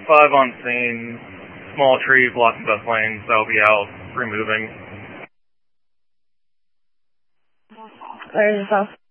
5 on scene. Small tree blocking bus lanes. I'll be out removing. Where's yourself?